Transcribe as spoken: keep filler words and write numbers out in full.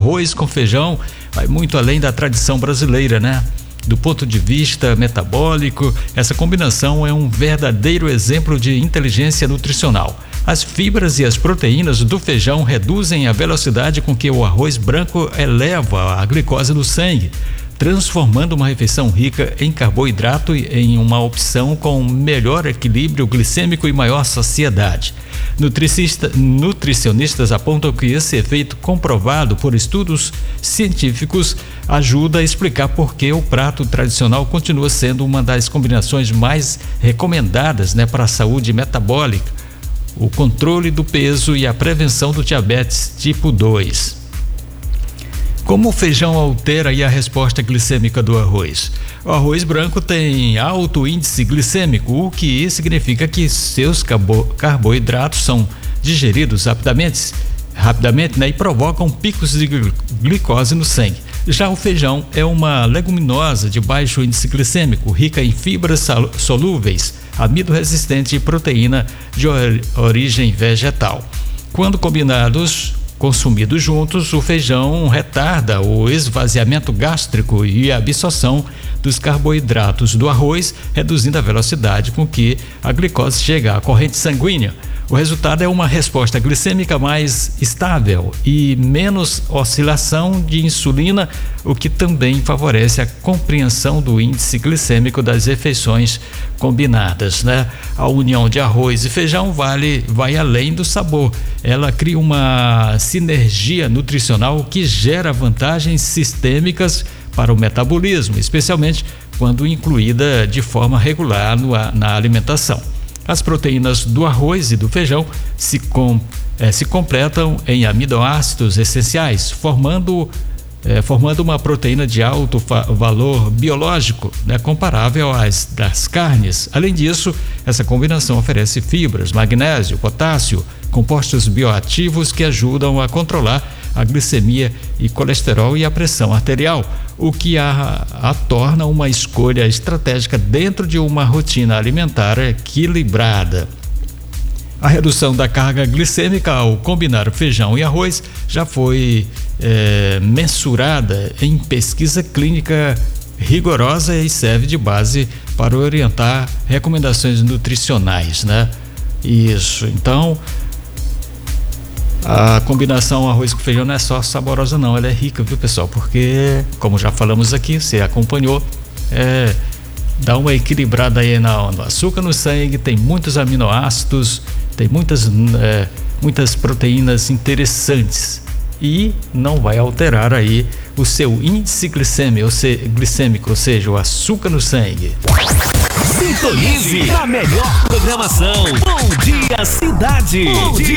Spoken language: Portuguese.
arroz com feijão vai muito além da tradição brasileira, né? Do ponto de vista metabólico, essa combinação é um verdadeiro exemplo de inteligência nutricional. As fibras e as proteínas do feijão reduzem a velocidade com que o arroz branco eleva a glicose no sangue, transformando uma refeição rica em carboidrato em uma opção com melhor equilíbrio glicêmico e maior saciedade. Nutricista, nutricionistas apontam que esse efeito, comprovado por estudos científicos, ajuda a explicar por que o prato tradicional continua sendo uma das combinações mais recomendadas, né, para a saúde metabólica, o controle do peso e a prevenção do diabetes tipo dois. Como o feijão altera aí a resposta glicêmica do arroz? O arroz branco tem alto índice glicêmico, o que significa que seus carbo- carboidratos são digeridos rapidamente, rapidamente né, e provocam picos de glicose no sangue. Já o feijão é uma leguminosa de baixo índice glicêmico, rica em fibras solúveis, amido resistente e proteína de or- origem vegetal. Quando combinados, consumidos juntos, o feijão retarda o esvaziamento gástrico e a absorção dos carboidratos do arroz, reduzindo a velocidade com que a glicose chega à corrente sanguínea. O resultado é uma resposta glicêmica mais estável e menos oscilação de insulina, o que também favorece a compreensão do índice glicêmico das refeições combinadas, né? A união de arroz e feijão vale, vai além do sabor. Ela cria uma sinergia nutricional que gera vantagens sistêmicas para o metabolismo, especialmente quando incluída de forma regular no, na alimentação. As proteínas do arroz e do feijão se, com, eh, se completam em aminoácidos essenciais, formando, eh, formando uma proteína de alto valor biológico, né, comparável às das carnes. Além disso, essa combinação oferece fibras, magnésio, potássio, compostos bioativos que ajudam a controlar a glicemia e colesterol e a pressão arterial, o que a, a torna uma escolha estratégica dentro de uma rotina alimentar equilibrada. A redução da carga glicêmica ao combinar feijão e arroz já foi é, mensurada em pesquisa clínica rigorosa e serve de base para orientar recomendações nutricionais, né? Isso, então a combinação arroz com feijão não é só saborosa não, ela é rica, viu pessoal? Porque, como já falamos aqui, você acompanhou, é, dá uma equilibrada aí na, no açúcar no sangue, tem muitos aminoácidos, tem muitas, é, muitas proteínas interessantes e não vai alterar aí o seu índice glicêmico, ou, se, glicêmico, ou seja, o açúcar no sangue. Sintonize a melhor programação. Bom Dia Cidade. Bom Dia